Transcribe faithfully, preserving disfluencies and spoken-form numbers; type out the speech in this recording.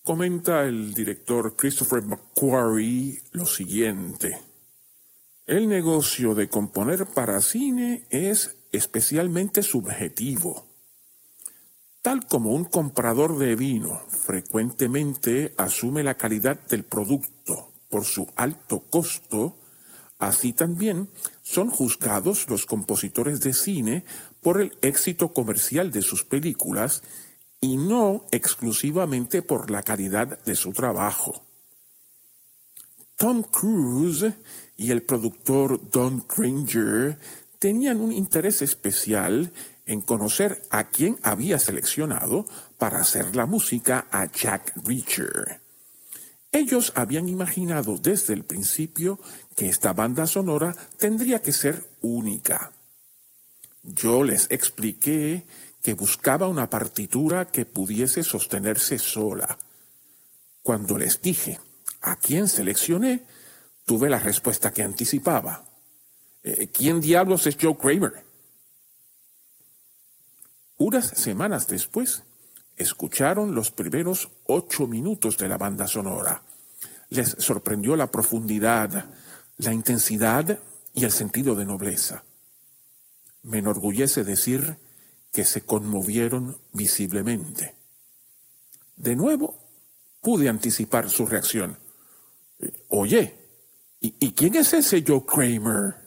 Comenta el director Christopher McQuarrie lo siguiente: el negocio de componer para cine es especialmente subjetivo. Tal como un comprador de vino frecuentemente asume la calidad del producto por su alto costo, así también son juzgados los compositores de cine por el éxito comercial de sus películas y no exclusivamente por la calidad de su trabajo. Tom Cruise y el productor Don Granger tenían un interés especial en conocer a quién había seleccionado para hacer la música a Jack Reacher. Ellos habían imaginado desde el principio que esta banda sonora tendría que ser única. Yo les expliqué que buscaba una partitura que pudiese sostenerse sola. Cuando les dije a quién seleccioné, tuve la respuesta que anticipaba. ¿Quién diablos es Joe Kramer? Unas semanas después, escucharon los primeros ocho minutos de la banda sonora. Les sorprendió la profundidad, la intensidad y el sentido de nobleza. Me enorgullece decir que se conmovieron visiblemente. De nuevo, pude anticipar su reacción. Oye, ¿y, ¿y quién es ese Joe Kramer?